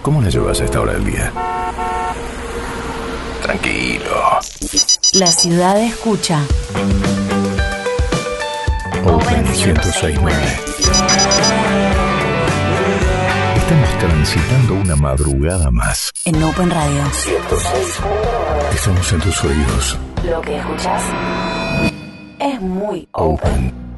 ¿Cómo la llevas a esta hora del día? Tranquilo. La ciudad escucha. Open 106.9. Estamos transitando una madrugada más. En Open Radio. 106.9. Estamos en tus oídos. Lo que escuchas es muy Open.